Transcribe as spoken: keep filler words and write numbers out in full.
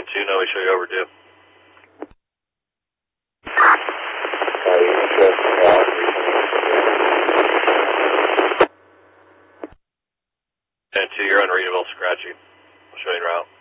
two, no, we show you overdue. ten two, you're unreadable, scratchy. I'll show you route.